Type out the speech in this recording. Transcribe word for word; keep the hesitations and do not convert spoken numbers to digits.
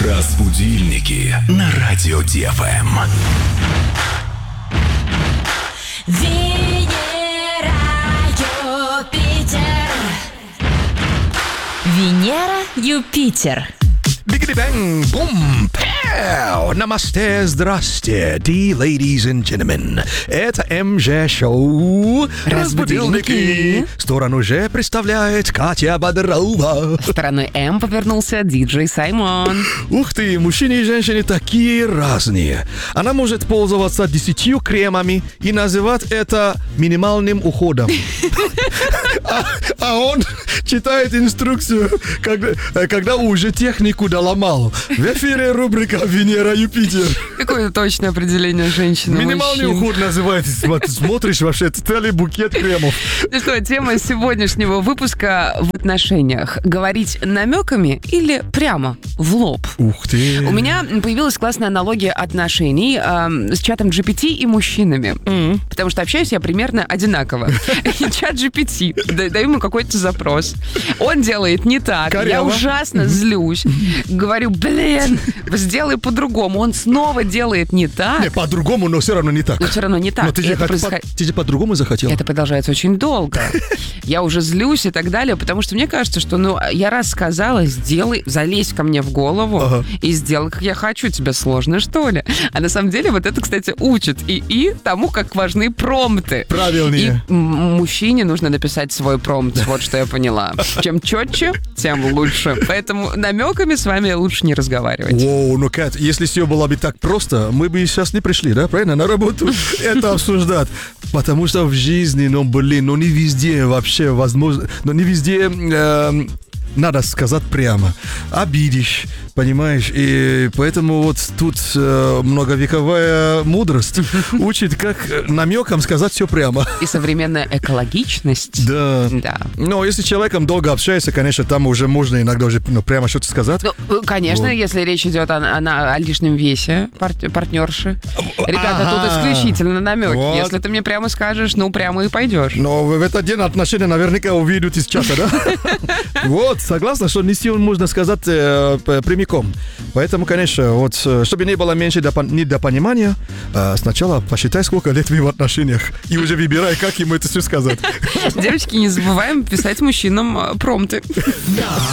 Разбудильники на радио Ди Эф Эм. Венера, Юпитер. Венера, Юпитер. Бигли-бэнг, бум, пэу. Намасте, здрасте, dear ladies and gentlemen. Это эм жэ шоу «Разбудильники». Сторону Ж представляет Катя Бодрова. Стороной М повернулся диджей Саймон. Ух ты, мужчины и женщины такие разные. Она может пользоваться десятью кремами и называть это минимальным уходом. А, а он читает инструкцию, когда, когда уже технику доломал. В эфире рубрика «Венера, Юпитер». Какое точное определение женщины. Минимальный мужчин. уход называется. Смотришь вообще целый букет кремов. Ну что, тема сегодняшнего выпуска в отношениях. Говорить намеками или прямо в лоб? Ух ты. У меня появилась классная аналогия отношений э, с чатом джи пи ти и мужчинами. Mm. Потому что общаюсь я примерно одинаково. И чат джи пи ти. Даю ему какой-то запрос. Он делает не так. Коряво. Я ужасно злюсь. Говорю, блин, сделай по-другому. Он снова делает не так. Не, по-другому, но все равно не так. Но все равно не так. Но ты же, Это, хот- происход... по- ты же по-другому захотел. Это продолжается очень долго. Я уже злюсь и так далее, потому что мне кажется, что ну я раз сказала, сделай, залезь ко мне в голову Ага. и сделай, как я хочу. Тебе сложно, что ли? А на самом деле вот это, кстати, учит и и тому, как важны промпты. Правильнее. И м- мужчине нужно написать свой промпт, вот что я поняла. Чем четче, тем лучше. Поэтому намеками с вами лучше не разговаривать. Воу, ну, Кат, если все было бы так просто, мы бы сейчас не пришли, да, правильно, на работу это обсуждать. Потому что в жизни, ну, блин, ну, не везде вообще возможно, ну, не везде эм, надо сказать прямо. Обидишь, понимаешь? И поэтому вот тут э, многовековая мудрость учит, как намеком сказать все прямо. И современная экологичность. Да. Да. Но если с человеком долго общаешься, конечно, там уже можно иногда уже ну, прямо что-то сказать. Ну, конечно, Вот. если речь идет о, о- о лишнем весе пар- партнерши. Ребята, Ага. тут исключительно намек. Вот. Если ты мне прямо скажешь, ну, прямо и пойдешь. Но в этот день отношения наверняка увидят из чата, да? Вот, согласна, что не все можно сказать э, п- прямиком. Поэтому, конечно, вот, э, чтобы не было меньше допо- недопонимания, э, сначала посчитай, сколько лет вы в отношениях, и уже выбирай, как ему это все сказать. Девочки, не забываем писать мужчинам э, промпты.